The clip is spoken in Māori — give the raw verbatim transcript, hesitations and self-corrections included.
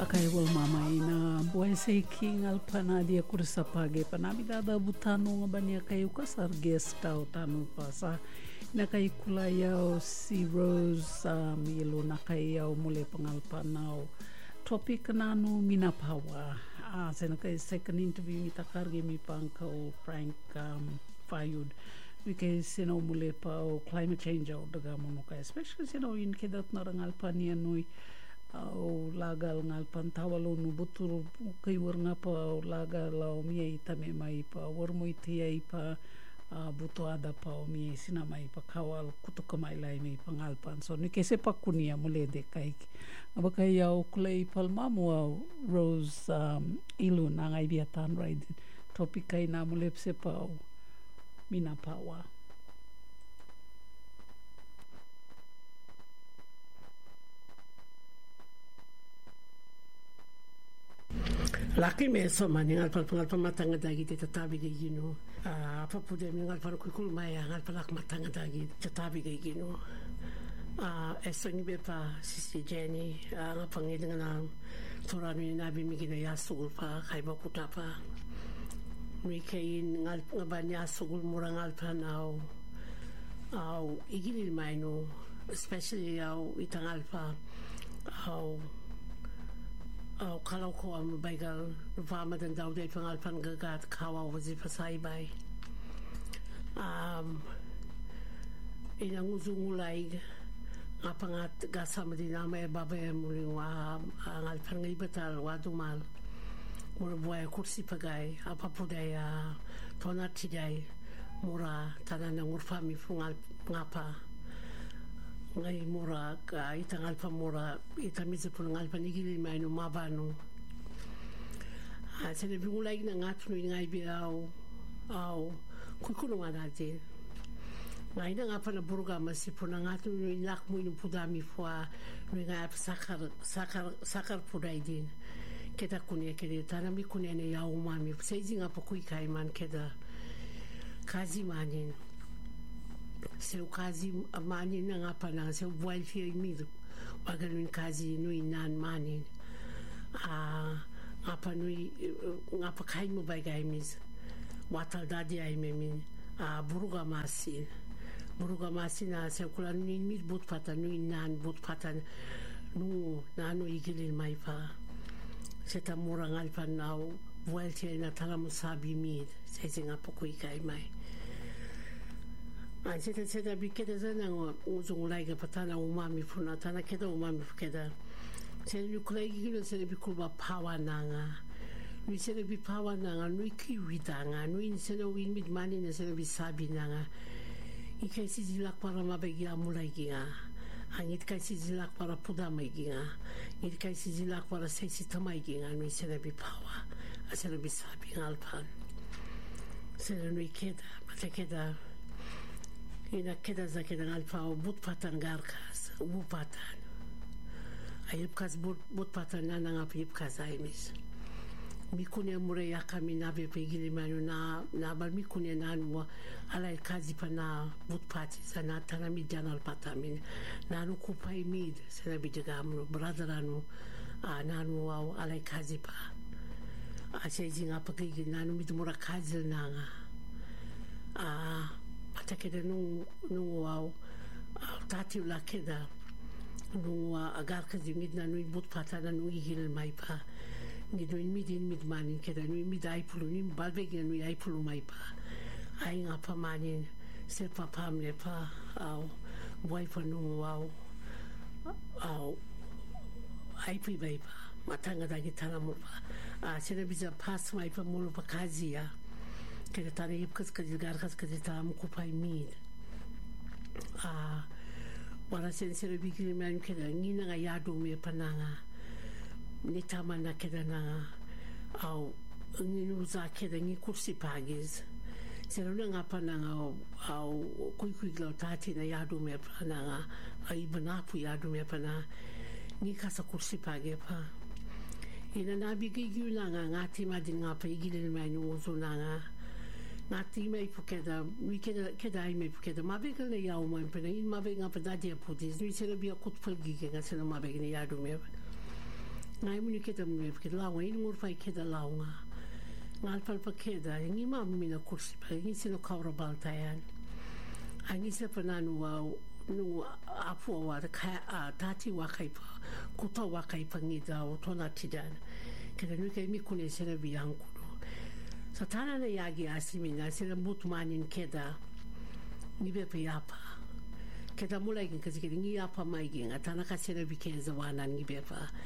Akai wal mama ina buai sei king alpana dia kursa page panami dada butano ngabania kai ukasar guest tau tanu pasa na kai kula yau si Rose um, yelo na kai yau mule pangalpanau topik nanu mina pawa ah sena kai second interview mi takarge mi pangkau Frank um, Fayud Wike seno mule pau climate change au daga monoka especially seno in kedat narangal pania nui au lagal ngal pantawalo nu butur kai warnga pa laga lao mia itame mai pa warmo itia ipa uh, buto ada pa o mia sina mai pa kawal kutuka mai lai mai pangal pan so ni kese pakunia mule de kai abakai au klei palmamu au Rose um, ilu na ngai biatan right topic kai na mule se pa mina pawa Laki me so mani ngal pal ngal pamatanga dagi te tatabi ge gino a papu de ngal pal kukul mai ngal pal matanga dagi tatabi ge gino a esongi be pa sisi Jenny a ngapangi dengan torani nabi mi gina yasul pa kai bakuta pa mi kain ngal ngabanya sugul murang ngal pa now au igilil mai no especially au itangal pa au au kalau ko am baigal vama dan daude pangal pan gagat kawa wazi pasai bai um ina nguzungulai apangat gasam di nama babe muliwa angal pan ngai batal wadumal mura boy kursi pagai apa podaya tona tidai mura tanana ngurfa mi fungal ngapa ngai mura ka itangal pa mura itamize pungal pa nigili mai no mabano a sele bingulai na ngatu ngai bi au au kukuno manate ngai na ngapa na buruga masipuna ngatu ni lak mu ni pudami fwa ngai sakar sakar sakar pudaidin keda kunia kede tanami kunia ne yau mami seizinga pokui kai man keda kazi manin seu kazi mani na ngapa na seu welfare midu wagaluin kazi nui nan mani a ngapa nui ngapa kai mo bagai mis watal dadi ai memin a buruga masi buruga masi na seu kula nui mit but pata nui nan but pata nu nanu igilil mai pa seta murangal pa nau welfare na talamusabi mid seizinga pokui kai mai a seta seta bi keda zana uzung lai ga patana umami funa tana keda umami keda seta bi kulai gilo seta bi kulba pawa nanga nui seta bi pawa nanga nui kiwi danga nui seta win mid mani na seta bi sabi nanga ikai si zilak para mabegi amulai ginga angit kai si zilak para pudamai ginga ngit kai si zilak para seisi tamai ginga nui seta bi pawa a seta bi sabi ngalpan seta nui keda mata keda ina keda za keda ngalpa but patan garkas bu patan ayip kas but but patan na ngap yip kas aimis mikunya mure yakami na be pegili manu na na bal mikunya nanu alai kazi pana but pati sana tana mi janal patamin nanu kupai mid sana bi jagamno brother anu nanu au alai kazi pa a sejinga pagigi nanu mi mura kazi nanga a pata keda nung nung wow tati ula keda nung agar ka jingid na nui but pata na nui hil mai pa ngid nui midin mid manin keda nui mid ai pulu nui balbeg na nui ai pulu mai pa ai nga pa manin se pa pamle pa au boy pa nung wow au ai pi bai pa matanga da gitara mo pa a sena biza pas mai pa mulu pa kazi ya keda tare ipkas kaji garkas kaji tamu kupai mid a wala sensere bigiri man keda ngina nga yadu me pananga ni tamana keda na au nginu za keda ngi kursi pagis sero nga pananga au kui kui glau tati na yadu me pananga ai banapu yadu me pananga ngi kasa kursi page pa ina nabi gigi nga ngati madin nga pa igile man uzo nga ngati mai pukeda mi keda keda ai mai pukeda mabega le yau mai pena in mabega pa dadia putis ni sera bia kut pelgi ke nga sera mabega ni yadu me ngai muni ke ta muni ke launga inu mur fai ke da launga ngal pal pa ke da ngi ma mina kursi pa ngi sino kaura baltayan angi se pananu wa no apu wa ka tati wa kai pa kuta wa kai pa ngi da o tona tidan ke da nuke mi kune se na bianku sa tana na yagi asimina se na mutmanin ke da ni be pa yapa ke da mulai ke ngi yapa mai ngi atana ka se na bikenza wana ngi be pa